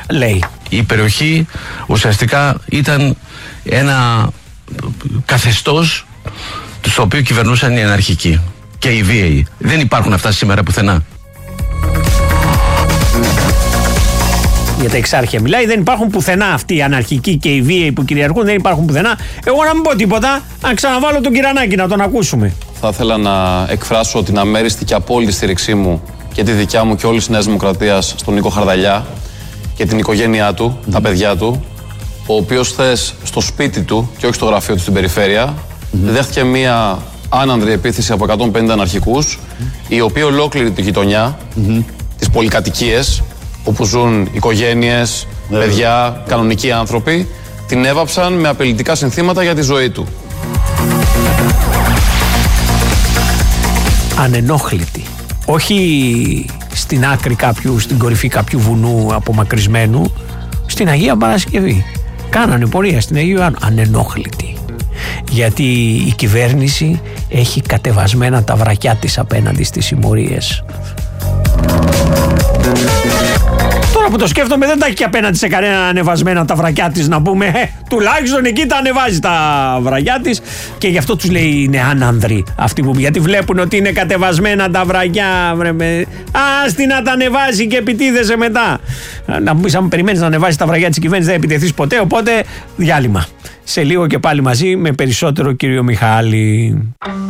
λέει. Η περιοχή ουσιαστικά ήταν ένα καθεστώς στο οποίο κυβερνούσαν οι αναρχικοί και οι βίαιοι. Δεν υπάρχουν αυτά σήμερα πουθενά. Για τα εξάρχεια μιλάει, δεν υπάρχουν πουθενά αυτοί οι αναρχικοί και οι βίαιοι που κυριαρχούν, δεν υπάρχουν πουθενά. Εγώ να μην πω τίποτα, να ξαναβάλω τον Κυρανάκη να τον ακούσουμε. Θα ήθελα να εκφράσω την αμέριστη και απόλυτη στήριξή μου και τη δικιά μου και όλης της Νέας Δημοκρατίας στον Νίκο Χαρδαλιά και την οικογένειά του, τα παιδιά του, ο οποίος χθες στο σπίτι του και όχι στο γραφείο του στην περιφέρεια δέχτηκε μία άνανδρη επίθεση από 150 αναρχικούς, οι οποίοι ολόκληρη τη γειτονιά, τις πολυκατοικίες, όπου ζουν οικογένειες, παιδιά, κανονικοί άνθρωποι, την έβαψαν με απειλητικά συνθήματα για τη ζωή του. Ανενόχλητη. Όχι στην άκρη κάποιου, στην κορυφή κάποιου βουνού απομακρυσμένου, στην Αγία Παρασκευή. Κάνανε πορεία στην Αγίου Ιωάννου. Ανενόχλητη. Γιατί η κυβέρνηση έχει κατεβασμένα τα βρακιά της απέναντι στις συμμορίες. Τώρα που το σκέφτομαι, δεν τα έχει και απέναντι σε κανένα ανεβασμένα τα βρακιά της, να πούμε. Τουλάχιστον εκεί τα ανεβάζει τα βρακιά της και γι' αυτό τους λέει είναι άνανδροι αυτοί που. Γιατί βλέπουν ότι είναι κατεβασμένα τα βρακιά. Άστι να τα ανεβάζει και επιτίθεσαι μετά. Να μου πεις, αν περιμένεις να ανεβάσει τα βρακιά της κυβέρνησης, δεν επιτεθείς ποτέ. Οπότε διάλειμμα. Σε λίγο και πάλι μαζί με περισσότερο κύριο Μιχάλη.